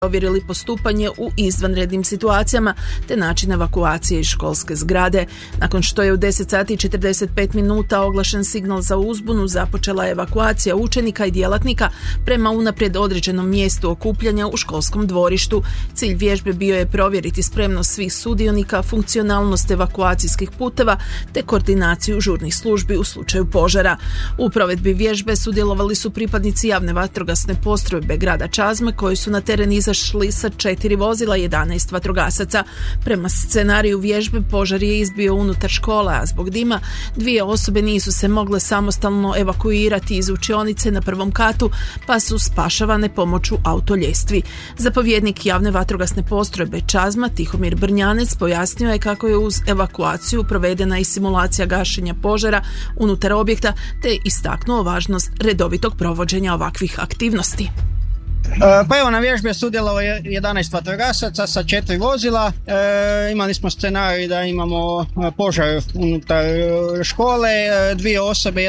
provjerili postupanje u izvanrednim situacijama te način evakuacije iz školske zgrade. Nakon što je u 10 sati i 45 minuta oglašen signal za uzbunu, započela je evakuacija učenika i djelatnika prema unaprijed određenom mjestu okupljanja u školskom dvorištu. Cilj vježbe bio je provjeriti spremnost svih sudionika, funkcionalnost evakuacijskih puteva te koordinaciju žurnih službi u slučaju požara. U provedbi vježbe sudjelovali su pripadnici javne vatrogasne postrojbe grada Čazme koji su na teren izašli sa 4 vozila i 11 vatrogasaca. Prema scenariju vježbe požar je izbio unutar škola, a zbog dima 2 osobe nisu se mogle samostalno evakuirati iz učionice na prvom katu, pa su spašavane pomoću autoljestvi. Zapovjednik javne vatrogasne postrojbe Čazma Tihomir Brnjanec pojasnio je kako je uz evakuaciju provedena i simulacija gašenja požara unutar objekta te istaknuo važnost redovitog provođenja ovakvih aktivnosti. Pa evo, na vježbi je sudjelovalo 11 vatrogasaca sa 4 vozila. Imali smo scenarij da imamo požar unutar škole. 2 osobe,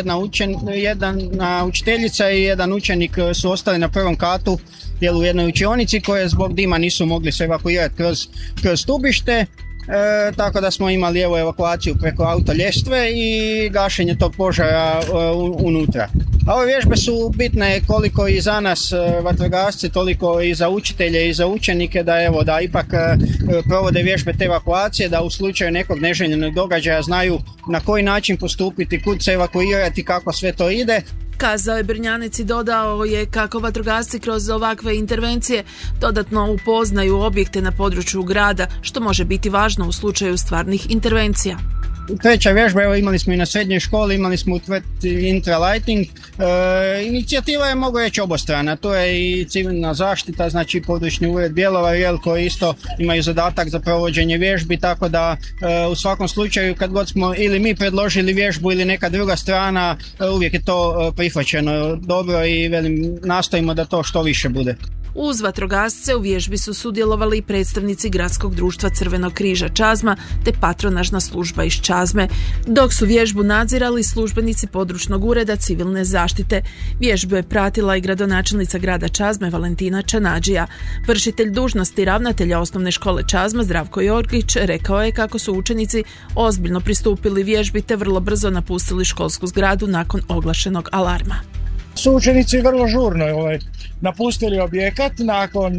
jedna učiteljica i jedan učenik su ostali na prvom katu u jednoj učionici koje zbog dima nisu mogli se evakuirati kroz stubište. Tako da smo imali evakuaciju preko autoljestve i gašenje tog požara unutra. A ove vježbe su bitne koliko i za nas vatrogasce, toliko i za učitelje i za učenike da ipak provode vježbe te evakuacije, da u slučaju nekog neželjenog događaja znaju na koji način postupiti, kud se evakuirati, kako sve to ide. Kazao je Brnjanec i dodao je kako vatrogasci kroz ovakve intervencije dodatno upoznaju objekte na području grada, što može biti važno u slučaju stvarnih intervencija. Treća vježba, evo, imali smo i na srednjoj školi, imali smo u tvrtki Intralighting. Inicijativa je, mogu reći, obostrana. To je i civilna zaštita, znači područni ured Bjelovar, koji isto imaju zadatak za provođenje vježbi, tako da u svakom slučaju kad god smo ili mi predložili vježbu ili neka druga strana, uvijek je to prihvaćeno dobro i nastojimo da to što više bude. Uz vatrogasce u vježbi su sudjelovali i predstavnici Gradskog društva Crvenog križa Čazma te patronažna služba iz Čazme, dok su vježbu nadzirali službenici područnog ureda civilne zaštite. Vježbu je pratila i gradonačelnica grada Čazme Valentina Čanadžija. Vršitelj dužnosti ravnatelja osnovne škole Čazma Zdravko Jorgić rekao je kako su učenici ozbiljno pristupili vježbi te vrlo brzo napustili školsku zgradu nakon oglašenog alarma. Su učenici vrlo žurno napustili objekat nakon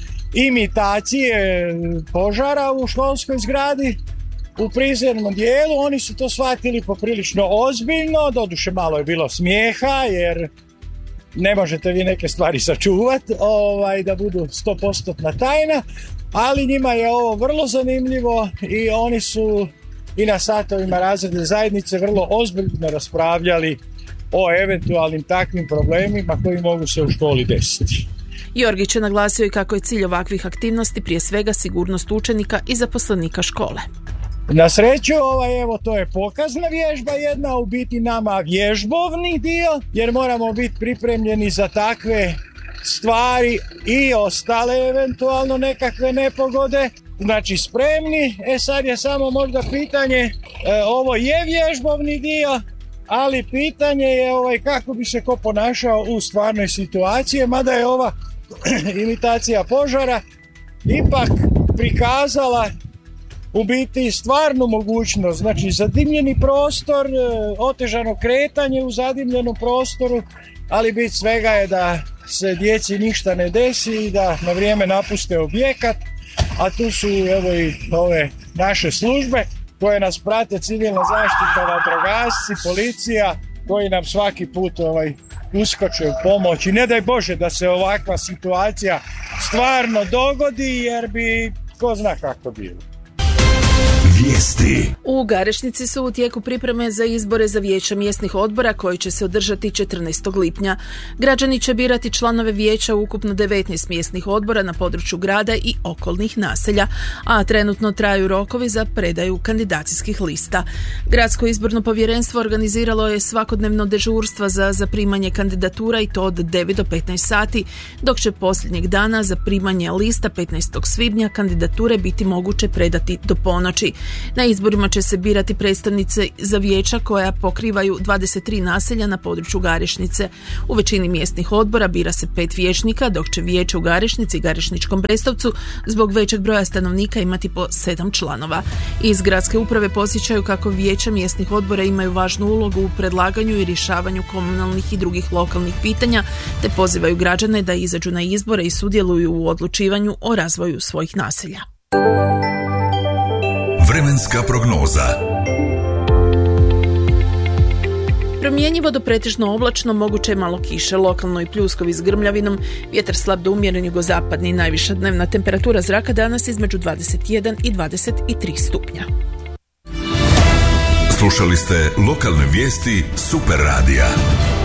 imitacije požara u školskoj zgradi. U prizemnom dijelu oni su to shvatili poprilično ozbiljno, doduše malo je bilo smijeha jer ne možete vi neke stvari sačuvati da budu 100% tajna, ali njima je ovo vrlo zanimljivo i oni su i na satovima razredne zajednice vrlo ozbiljno raspravljali o eventualnim takvim problemima koji mogu se u školi desiti. Jorgić je naglasio i kako je cilj ovakvih aktivnosti prije svega sigurnost učenika i zaposlenika škole. Na sreću, to je pokazna vježba jedna, u biti nama vježbovni dio, jer moramo biti pripremljeni za takve stvari i ostale eventualno nekakve nepogode. Znači spremni, sad je samo možda pitanje, ovo je vježbovni dio, ali pitanje je kako bi se ko ponašao u stvarnoj situaciji, mada je ova imitacija požara ipak prikazala u biti stvarnu mogućnost, znači zadimljeni prostor, otežano kretanje u zadimljenom prostoru, ali bit svega je da se djeci ništa ne desi i da na vrijeme napuste objekat, a tu su i ove naše službe koje nas prate, civilna zaštita, vatrogasci, policija, koji nam svaki put uskoče u pomoć. I ne daj Bože da se ovakva situacija stvarno dogodi, jer bi ko zna kako bilo. Vijesti. U Garešnici su u tijeku pripreme za izbore za vijeća mjesnih odbora koji će se održati 14. lipnja. Građani će birati članove vijeća u ukupno 19 mjesnih odbora na području grada i okolnih naselja, a trenutno traju rokovi za predaju kandidacijskih lista. Gradsko izborno povjerenstvo organiziralo je svakodnevno dežurstva za zaprimanje kandidatura i to od 9 do 15 sati, dok će posljednjeg dana za primanje lista 15. svibnja kandidature biti moguće predati do ponoći. Na izborima će se birati predstavnice za vijeća koja pokrivaju 23 naselja na području Garešnice. U većini mjesnih odbora bira se 5 vijećnika, dok će vijeće u Garešnici i Garešničkom Brestovcu zbog većeg broja stanovnika imati po 7 članova. Iz gradske uprave podsjećaju kako vijeća mjesnih odbora imaju važnu ulogu u predlaganju i rješavanju komunalnih i drugih lokalnih pitanja, te pozivaju građane da izađu na izbore i sudjeluju u odlučivanju o razvoju svojih naselja. Vremenska prognoza. Promjenjivo do pretežno oblačno, moguće je malo kiše, lokalno i pljuskovi s grmljavinom, vjetar slab do umjeren jugozapadni, najviša dnevna temperatura zraka danas između 21 i 23 stupnja. Slušali ste lokalne vijesti Super radija.